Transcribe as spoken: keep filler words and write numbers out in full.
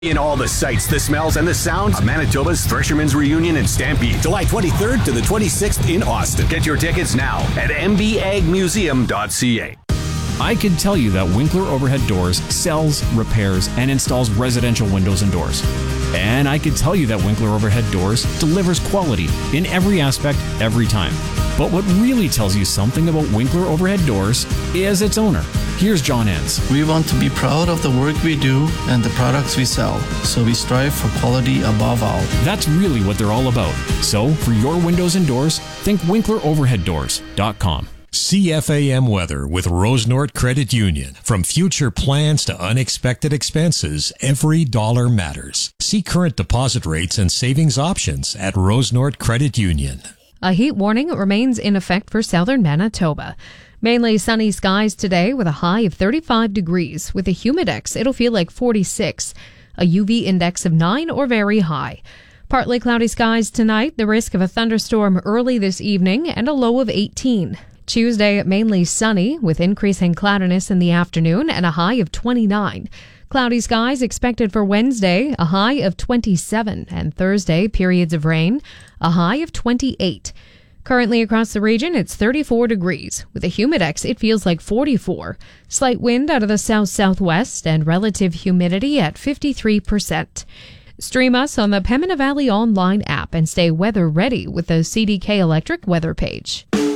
In all the sights, the smells, and the sounds of Manitoba's Threshermen's Reunion and Stampede, July twenty-third to the twenty-sixth in Austin. Get your tickets now at m b ag museum dot c a. I can tell you that Winkler Overhead Doors sells, repairs, and installs residential windows and doors. And I can tell you that Winkler Overhead Doors delivers quality in every aspect, every time. But what really tells you something about Winkler Overhead Doors is its owner. Here's John Enns. We want to be proud of the work we do and the products we sell, so we strive for quality above all. That's really what they're all about. So, for your windows and doors, think winkler overhead doors dot com. C F A M weather with Rosenort Credit Union. From future plans to unexpected expenses, every dollar matters. See current deposit rates and savings options at Rosenort Credit Union. A heat warning remains in effect for southern Manitoba. Mainly sunny skies today with a high of thirty-five degrees. With a humidex, it'll feel like forty-six. A U V index of nine or very high. Partly cloudy skies tonight, the risk of a thunderstorm early this evening, and a low of eighteen. Tuesday, mainly sunny with increasing cloudiness in the afternoon and a high of twenty-nine. Cloudy skies expected for Wednesday, a high of twenty-seven, and Thursday, periods of rain, a high of twenty-eight. Currently across the region, it's thirty-four degrees. With a humidex, it feels like forty-four. Slight wind out of the south-southwest and relative humidity at fifty-three percent. Stream us on the Pembina Valley Online app and stay weather ready with the C D K Electric weather page.